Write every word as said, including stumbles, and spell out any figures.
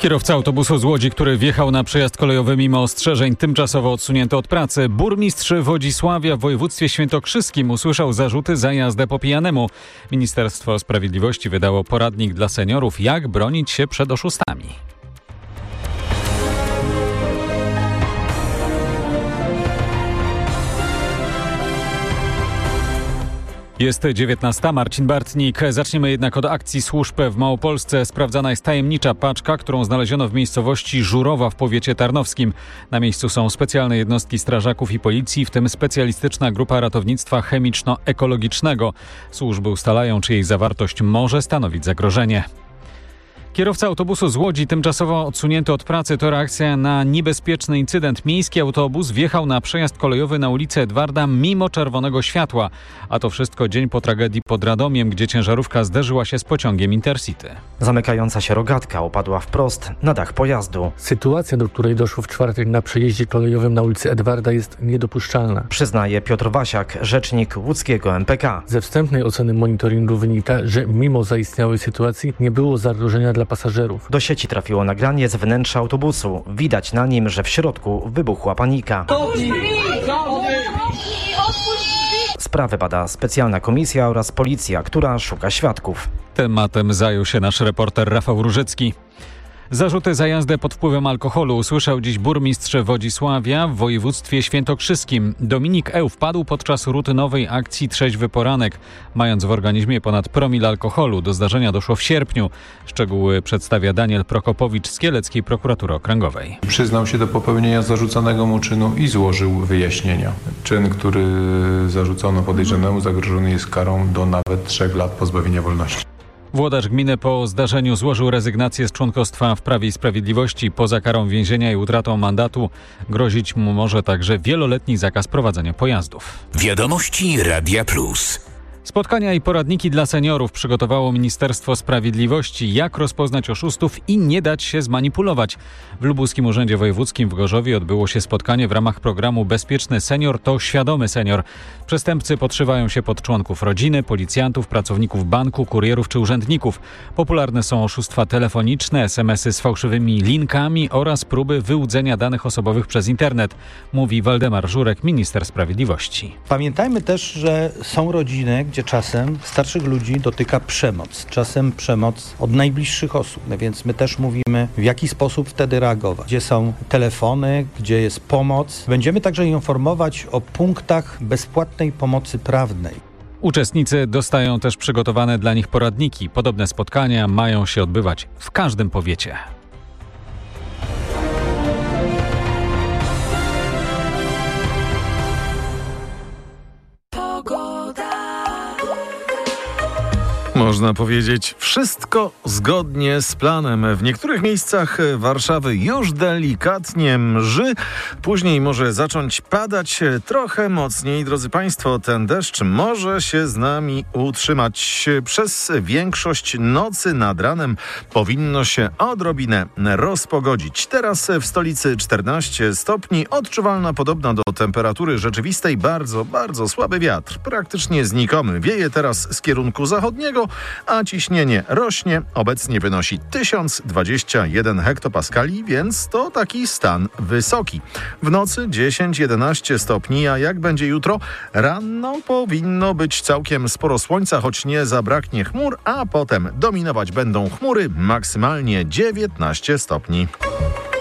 Kierowca autobusu z Łodzi, który wjechał na przejazd kolejowy mimo ostrzeżeń, tymczasowo odsunięty od pracy. Burmistrz Wodzisławia w województwie świętokrzyskim usłyszał zarzuty za jazdę po pijanemu. Ministerstwo Sprawiedliwości wydało poradnik dla seniorów, jak bronić się przed oszustami. Jest dziewiętnasta, Marcin Bartnik. Zaczniemy jednak od akcji służb w Małopolsce. Sprawdzana jest tajemnicza paczka, którą znaleziono w miejscowości Żurowa w powiecie tarnowskim. Na miejscu są specjalne jednostki strażaków i policji, w tym specjalistyczna grupa ratownictwa chemiczno-ekologicznego. Służby ustalają, czy jej zawartość może stanowić zagrożenie. Kierowca autobusu z Łodzi, tymczasowo odsunięty od pracy, to reakcja na niebezpieczny incydent. Miejski autobus wjechał na przejazd kolejowy na ulicę Edwarda mimo czerwonego światła. A to wszystko dzień po tragedii pod Radomiem, gdzie ciężarówka zderzyła się z pociągiem Intercity. Zamykająca się rogatka opadła wprost na dach pojazdu. Sytuacja, do której doszło w czwartek na przejeździe kolejowym na ulicy Edwarda, jest niedopuszczalna, przyznaje Piotr Wasiak, rzecznik łódzkiego M P K. Ze wstępnej oceny monitoringu wynika, że mimo zaistniałej sytuacji nie było zagrożenia dla pasażerów. Do sieci trafiło nagranie z wnętrza autobusu. Widać na nim, że w środku wybuchła panika. Sprawę bada specjalna komisja oraz policja, która szuka świadków. Tematem zajął się nasz reporter Rafał Różycki. Zarzuty za jazdę pod wpływem alkoholu usłyszał dziś burmistrz Wodzisławia w województwie świętokrzyskim. Dominik Eł wpadł podczas rutynowej akcji Trzeźwy Poranek, mając w organizmie ponad promil alkoholu. Do zdarzenia doszło w sierpniu. Szczegóły przedstawia Daniel Prokopowicz z Kieleckiej Prokuratury Okręgowej. Przyznał się do popełnienia zarzucanego mu czynu i złożył wyjaśnienia. Czyn, który zarzucono podejrzanemu, zagrożony jest karą do nawet trzech lat pozbawienia wolności. Włodarz gminy po zdarzeniu złożył rezygnację z członkostwa w Prawie i Sprawiedliwości. Poza karą więzienia i utratą mandatu grozić mu może także wieloletni zakaz prowadzenia pojazdów. Wiadomości Radia Plus. Spotkania i poradniki dla seniorów przygotowało Ministerstwo Sprawiedliwości, jak rozpoznać oszustów i nie dać się zmanipulować. W Lubuskim Urzędzie Wojewódzkim w Gorzowie odbyło się spotkanie w ramach programu Bezpieczny Senior to Świadomy Senior. Przestępcy podszywają się pod członków rodziny, policjantów, pracowników banku, kurierów czy urzędników. Popularne są oszustwa telefoniczne, es em esy z fałszywymi linkami oraz próby wyłudzenia danych osobowych przez internet, mówi Waldemar Żurek, minister sprawiedliwości. Pamiętajmy też, że są rodziny, gdzie czasem starszych ludzi dotyka przemoc, czasem przemoc od najbliższych osób, no więc my też mówimy, w jaki sposób wtedy reagować, gdzie są telefony, gdzie jest pomoc. Będziemy także informować o punktach bezpłatnej pomocy prawnej. Uczestnicy dostają też przygotowane dla nich poradniki. Podobne spotkania mają się odbywać w każdym powiecie. Można powiedzieć, wszystko zgodnie z planem. W niektórych miejscach Warszawy już delikatnie mrzy, później może zacząć padać trochę mocniej. Drodzy Państwo, ten deszcz może się z nami utrzymać. Przez większość nocy nad ranem powinno się odrobinę rozpogodzić. Teraz w stolicy czternaście stopni, odczuwalna podobna do temperatury rzeczywistej, bardzo, bardzo słaby wiatr, praktycznie znikomy. Wieje teraz z kierunku zachodniego, a ciśnienie rośnie, obecnie wynosi tysiąc dwadzieścia jeden hektopaskali, więc to taki stan wysoki. W nocy dziesięć jedenaście stopni, a jak będzie jutro? Rano powinno być całkiem sporo słońca, choć nie zabraknie chmur, a potem dominować będą chmury, maksymalnie dziewiętnaście stopni.